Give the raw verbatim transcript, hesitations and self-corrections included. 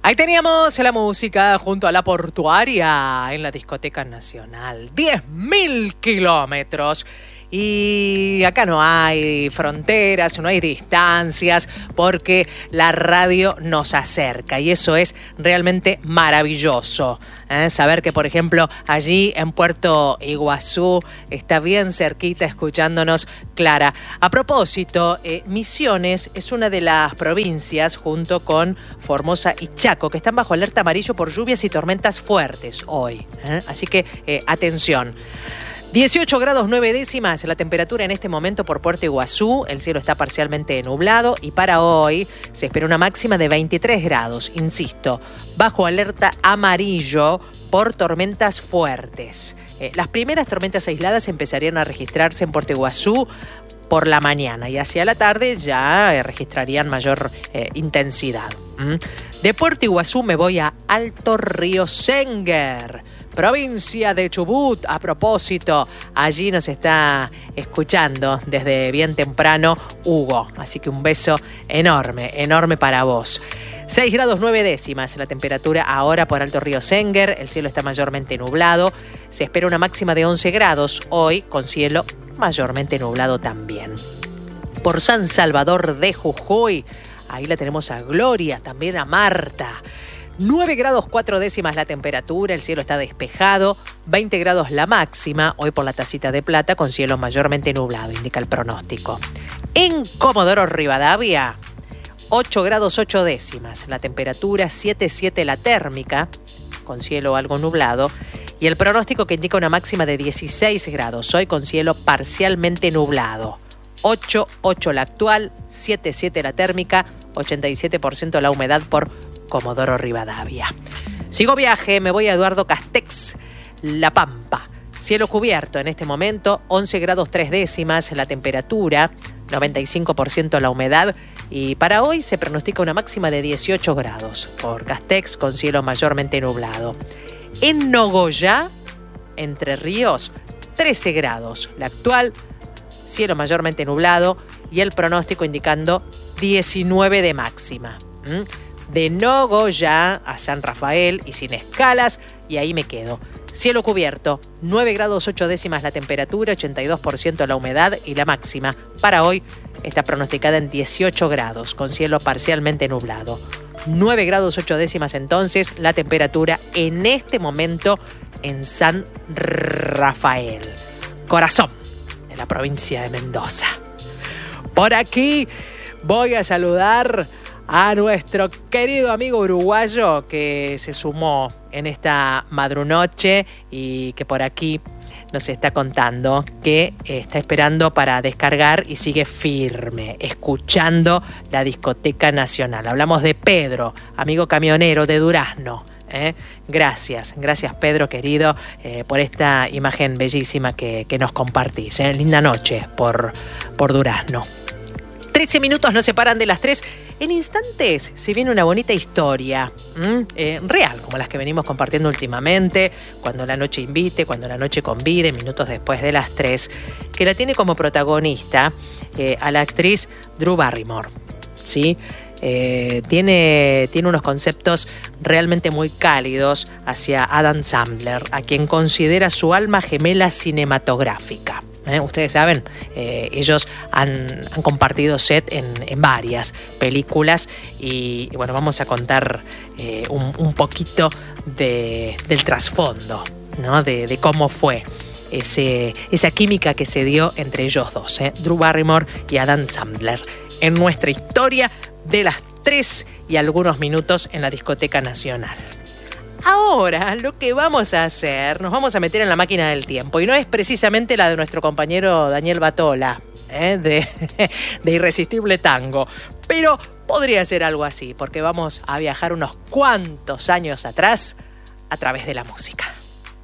Ahí teníamos la música junto a La Portuaria en la Discoteca Nacional. diez mil kilómetros. Y acá no hay fronteras, no hay distancias, porque la radio nos acerca y eso es realmente maravilloso. ¿eh? Saber que, por ejemplo, allí en Puerto Iguazú está bien cerquita escuchándonos Clara. A propósito, eh, Misiones es una de las provincias junto con Formosa y Chaco que están bajo alerta amarillo por lluvias y tormentas fuertes hoy. ¿eh? Así que eh, atención. dieciocho grados nueve décimas la temperatura en este momento por Puerto Iguazú. El cielo está parcialmente nublado y para hoy se espera una máxima de veintitrés grados. Insisto, bajo alerta amarillo por tormentas fuertes. Eh, las primeras tormentas aisladas empezarían a registrarse en Puerto Iguazú por la mañana y hacia la tarde ya eh, registrarían mayor eh, intensidad. ¿Mm? De Puerto Iguazú me voy a Alto Río Senguer, provincia de Chubut. A propósito, allí nos está escuchando desde bien temprano Hugo. Así que un beso enorme, enorme para vos. seis grados nueve décimas la temperatura ahora por Alto Río Senguer. El cielo está mayormente nublado. Se espera una máxima de once grados hoy con cielo mayormente nublado también. Por San Salvador de Jujuy, ahí la tenemos a Gloria, también a Marta. nueve grados cuatro décimas la temperatura, el cielo está despejado, veinte grados la máxima, hoy por la Tacita de Plata con cielo mayormente nublado, indica el pronóstico. En Comodoro Rivadavia, ocho grados ocho décimas la temperatura, siete coma siete la térmica, con cielo algo nublado, y el pronóstico que indica una máxima de dieciséis grados, hoy con cielo parcialmente nublado. ocho coma ocho la actual, siete coma siete la térmica, ochenta y siete por ciento la humedad por Comodoro Rivadavia. Sigo viaje, me voy a Eduardo Castex, La Pampa. Cielo cubierto en este momento, once grados tres décimas la temperatura, noventa y cinco por ciento la humedad y para hoy se pronostica una máxima de dieciocho grados por Castex con cielo mayormente nublado. En Nogoyá, Entre Ríos, trece grados la actual, cielo mayormente nublado y el pronóstico indicando diecinueve de máxima. ¿Mm? De Nogoyá a San Rafael y sin escalas, y ahí me quedo. Cielo cubierto, nueve grados ocho décimas la temperatura, ochenta y dos por ciento la humedad y la máxima para hoy está pronosticada en dieciocho grados, con cielo parcialmente nublado. nueve grados ocho décimas entonces la temperatura en este momento en San Rafael, corazón en la provincia de Mendoza. Por aquí voy a saludar a nuestro querido amigo uruguayo que se sumó en esta madrunoche y que por aquí nos está contando que está esperando para descargar y sigue firme, escuchando la Discoteca Nacional. Hablamos de Pedro, amigo camionero de Durazno. ¿eh? Gracias, gracias Pedro querido eh, por esta imagen bellísima que, que nos compartís. ¿eh? Linda noche por, por Durazno. trece minutos nos separan de las tres. En instantes se viene una bonita historia, eh, real, como las que venimos compartiendo últimamente, Cuando la noche invite, Cuando la noche convide, minutos después de las tres, que la tiene como protagonista eh, a la actriz Drew Barrymore, ¿sí? Eh, tiene, tiene unos conceptos realmente muy cálidos hacia Adam Sandler, a quien considera su alma gemela cinematográfica. ¿Eh? Ustedes saben, eh, ellos han, han compartido set en, en varias películas y, y bueno, vamos a contar eh, un, un poquito de, del trasfondo, ¿no? de, de cómo fue ese, esa química que se dio entre ellos dos, ¿eh? Drew Barrymore y Adam Sandler, en nuestra historia de las tres y algunos minutos en la Discoteca Nacional. Ahora lo que vamos a hacer, nos vamos a meter en la máquina del tiempo y no es precisamente la de nuestro compañero Daniel Batola, ¿eh? de, de Irresistible Tango, pero podría ser algo así porque vamos a viajar unos cuantos años atrás a través de la música.